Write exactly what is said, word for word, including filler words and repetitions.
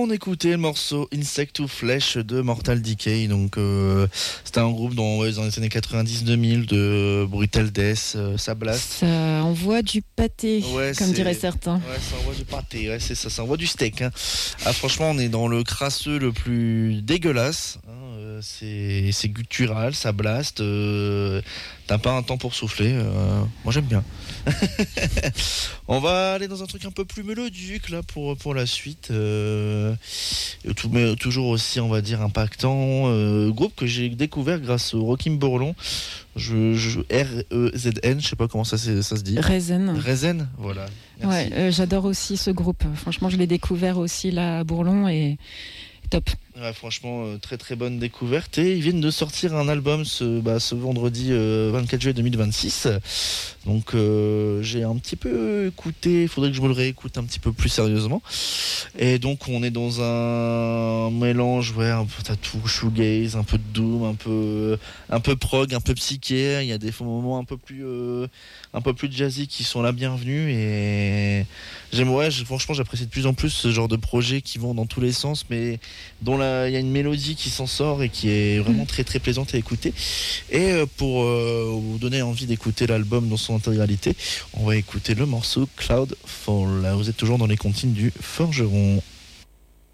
on écoutait le morceau Insect to Flesh de Mortal Decay. Donc, euh, c'était un groupe dans, ouais, dans les années quatre-vingt-dix deux mille de Brutal Death, euh, ça blast. Ça envoie du pâté, Ouais, comme c'est- diraient certains. Ouais, ça envoie du pâté, ouais, c'est ça, ça envoie du steak. Hein. Ah, franchement, on est dans le crasseux le plus dégueulasse. Hein, euh, c'est, c'est guttural, ça blast. Euh, t'as pas un temps pour souffler. Euh, moi, j'aime bien. On va aller dans un truc un peu plus mélodique là pour, pour la suite. Euh, tout, mais toujours aussi, on va dire, impactant. Euh, groupe que j'ai découvert grâce au Rockim Bourlon. Je, je, R E Z N, je sais pas comment ça, ça se dit. Rezen. Rezen, voilà. Merci. Ouais, euh, j'adore aussi ce groupe. Franchement, je l'ai découvert aussi là à Bourlon et top. Ouais, franchement, euh, très très bonne découverte. Et ils viennent de sortir un album ce, bah, ce vendredi euh, vingt-quatre juillet deux mille vingt-six. Donc euh, j'ai un petit peu écouté, il faudrait que je me le réécoute un petit peu plus sérieusement. Et donc on est dans un mélange, ouais, un peu, t'as tout, shoegaze, un peu de doom, un peu, un peu prog, un peu psyché. Il y a des moments un peu plus, euh, un peu plus jazzy qui sont la bienvenue. Et j'aime, ouais, je- franchement, j'apprécie de plus en plus ce genre de projets qui vont dans tous les sens, mais dont la il y a une mélodie qui s'en sort et qui est vraiment très très plaisante à écouter. Et euh, pour euh, vous donner envie d'écouter l'album dans son intégralité, on va écouter le morceau Cloud Fall. Vous êtes toujours dans les comptines du Forgeron.